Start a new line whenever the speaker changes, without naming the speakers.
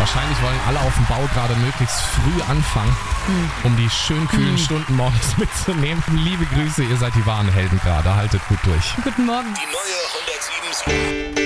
Wahrscheinlich wollen alle auf dem Bau gerade möglichst früh anfangen, um die schön kühlen Stunden morgens mitzunehmen. Liebe Grüße, ihr seid die wahren Helden gerade. Haltet gut durch.
Guten Morgen.
Die neue 107.7